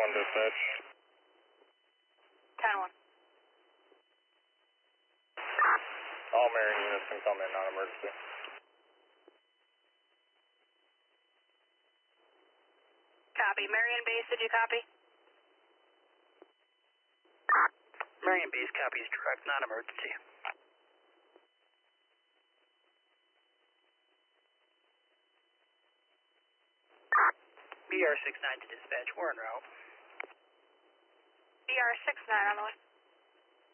dispatch. 10-1. All Marion units can come in, non-emergency. Copy. Marion Base, did you copy? Marion Base copies direct, non-emergency. BR69 to dispatch, we're en route. BR69 on the way.